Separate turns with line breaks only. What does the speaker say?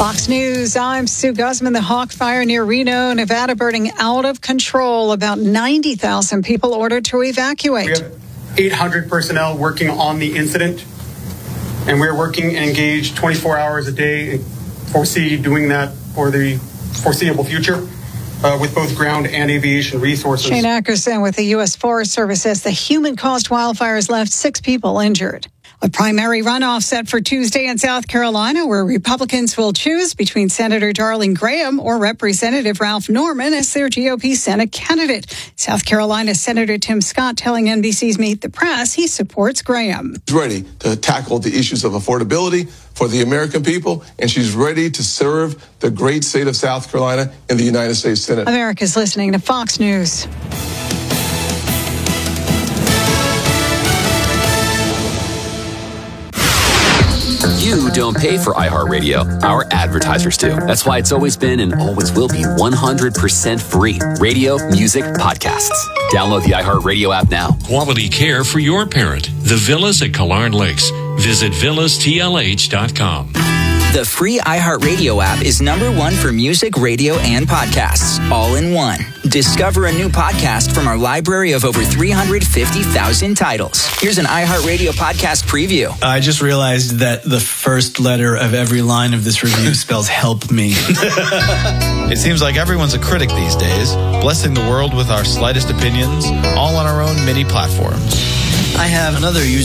Fox News, I'm Sue Guzman. The Hawk Fire near Reno, Nevada, burning out of control. About 90,000 people ordered to evacuate.
We have 800 personnel working on the incident, and we're working engaged 24 hours a day and foresee doing that for the foreseeable future with both ground and aviation resources.
Shane Ackerson with the U.S. Forest Service says the human-caused wildfires left 6 people injured. A primary runoff set for Tuesday in South Carolina, where Republicans will choose between Senator Darling Graham or Representative Ralph Norman as their GOP Senate candidate. South Carolina Senator Tim Scott telling NBC's Meet the Press he supports Graham.
She's ready to tackle the issues of affordability for the American people, and she's ready to serve the great state of South Carolina in the United States Senate.
America's listening to Fox News.
You don't pay for iHeartRadio. Our advertisers do. That's why it's always been and always will be 100% free. Radio, music, podcasts. Download the iHeartRadio app now.
Quality care for your parent. The Villas at Killearn Lakes. Visit villastlh.com.
The free iHeartRadio app is #1 for music, radio, and podcasts, all in one. Discover a new podcast from our library of over 350,000 titles. Here's an iHeartRadio podcast preview.
I just realized that the first letter of every line of this review spells help me.
It seems like everyone's a critic these days, blessing the world with our slightest opinions, all on our own mini platforms.
I have another user